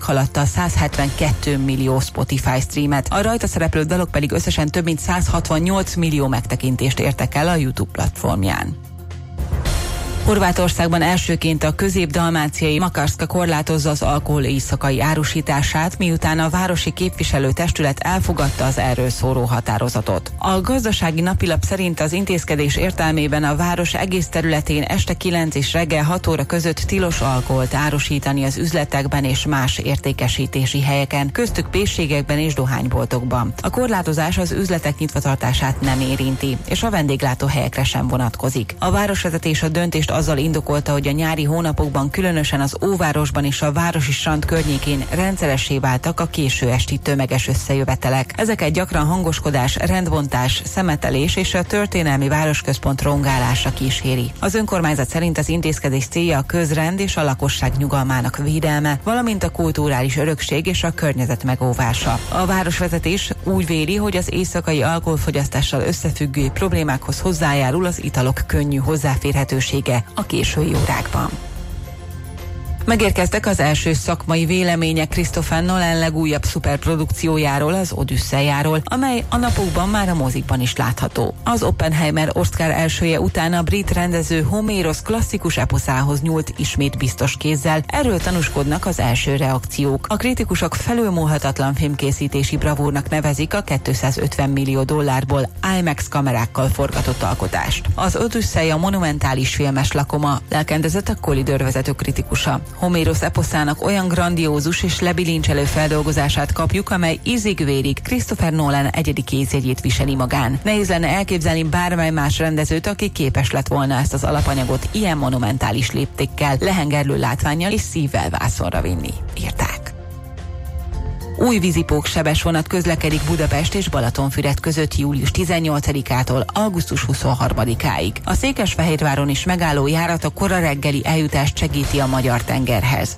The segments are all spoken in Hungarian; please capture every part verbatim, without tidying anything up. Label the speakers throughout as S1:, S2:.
S1: meghaladta a száz hetvenkettő millió Spotify streamet, a rajta szereplő dalok pedig összesen több mint száz hatvannyolc millió megtekintést értek el a YouTube platformján. Horvátországban elsőként a közép-dalmáciai Makarska korlátozza az alkohol éjszakai árusítását, miután a városi képviselőtestület elfogadta az erről szóló határozatot. A gazdasági napilap szerint az intézkedés értelmében a város egész területén este kilenc és reggel hat óra között tilos alkoholt árusítani az üzletekben és más értékesítési helyeken, köztük pékségekben és dohányboltokban. A korlátozás az üzletek nyitvatartását nem érinti, és a vendéglátóhelyekre sem vonatkozik. A városvezetés a döntést azzal indokolta, hogy a nyári hónapokban különösen az Óvárosban és a városi strand környékén rendszeressé váltak a késő esti tömeges összejövetelek. Ezeket gyakran hangoskodás, rendbontás, szemetelés és a történelmi városközpont rongálása kíséri. Az önkormányzat szerint az intézkedés célja a közrend és a lakosság nyugalmának védelme, valamint a kulturális örökség és a környezet megóvása. A városvezetés úgy véli, hogy az éjszakai alkoholfogyasztással összefüggő problémákhoz hozzájárul az italok könnyű hozzáférhetősége a késői órákban. Megérkeztek az első szakmai vélemények Christopher Nolan legújabb szuperprodukciójáról, az Odüsszeiáról, amely a napokban már a mozikban is látható. Az Oppenheimer Oscar elsője után a brit rendező Homérosz klasszikus eposzához nyúlt ismét biztos kézzel, erről tanúskodnak az első reakciók. A kritikusok felülmúlhatatlan filmkészítési bravúrnak nevezik a kétszázötven millió dollárból IMAX kamerákkal forgatott alkotást. Az Odüsszeia monumentális filmes lakoma, lelkendezett a Collider vezető kritikusa. Homérosz eposzának olyan grandiózus és lebilincselő feldolgozását kapjuk, amely ízig-vérig Christopher Nolan egyedi kézjegyét viseli magán. Nehéz lenne elképzelni bármely más rendezőt, aki képes lett volna ezt az alapanyagot ilyen monumentális léptékkel, lehengerlő látvánnyal és szívvel vászonra vinni, írták. Új vízipók sebes vonat közlekedik Budapest és Balatonfüred között július tizennyolcadikától augusztus huszonharmadikáig. A Székesfehérváron is megálló járat a kora reggeli eljutást segíti a magyar tengerhez.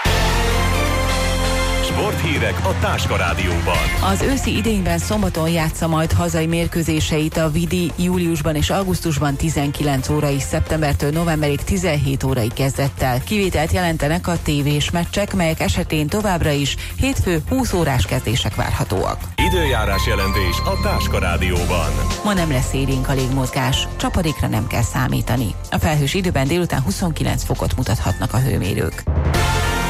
S2: Sporthírek a Táska Rádióban.
S1: Az őszi idényben szombaton játsza majd hazai mérkőzéseit a Vidi júliusban és augusztusban tizenkilenc órai, szeptembertől novemberig tizenhét órai kezdettel. Kivételt jelentenek a tévés meccsek, melyek esetén továbbra is hétfő húsz órás kezdések várhatóak.
S2: Időjárás jelentés a Táska Rádióban.
S1: Ma nem lesz élénk a légmozgás, csapadékra nem kell számítani. A felhős időben délután huszonkilenc fokot mutathatnak a hőmérők.